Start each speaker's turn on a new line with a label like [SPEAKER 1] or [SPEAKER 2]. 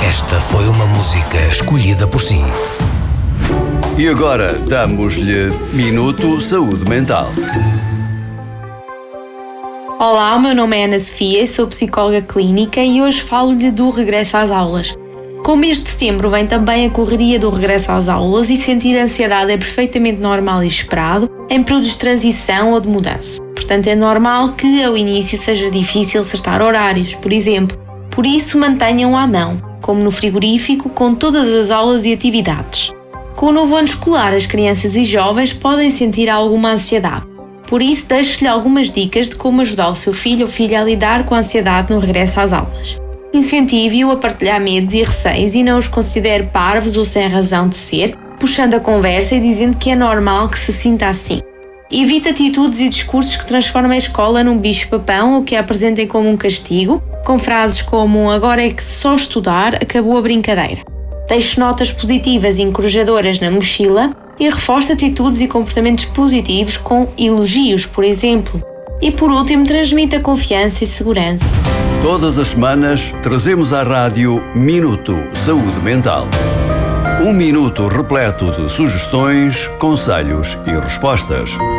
[SPEAKER 1] Esta foi uma música escolhida por si.
[SPEAKER 2] E agora damos-lhe Minuto Saúde Mental.
[SPEAKER 3] Olá, o meu nome é Ana Sofia, sou psicóloga clínica e hoje falo-lhe do regresso às aulas. Com o mês de setembro vem também a correria do regresso às aulas e sentir ansiedade é perfeitamente normal e esperado em períodos de transição ou de mudança. Portanto, é normal que ao início seja difícil acertar horários, por exemplo. Por isso, mantenham à mão, como no frigorífico, com todas as aulas e atividades. Com o novo ano escolar, as crianças e jovens podem sentir alguma ansiedade. Por isso, deixo-lhe algumas dicas de como ajudar o seu filho ou filha a lidar com a ansiedade no regresso às aulas. Incentive-o a partilhar medos e receios e não os considere parvos ou sem razão de ser, puxando a conversa e dizendo que é normal que se sinta assim. Evite atitudes e discursos que transformem a escola num bicho-papão ou que a apresentem como um castigo, com frases como "agora é que só estudar, acabou a brincadeira". Deixe notas positivas e encorajadoras na mochila e reforce atitudes e comportamentos positivos com elogios, por exemplo. E por último, transmita confiança e segurança.
[SPEAKER 2] Todas as semanas trazemos à rádio Minuto Saúde Mental. Um minuto repleto de sugestões, conselhos e respostas.